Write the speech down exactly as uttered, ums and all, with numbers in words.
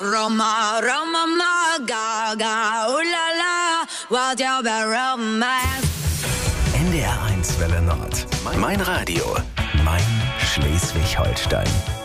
Roma, Roma, ma, Gaga, oh la la, what you be romance. N D R eins Welle Nord. Mein Radio. Mein Schleswig-Holstein.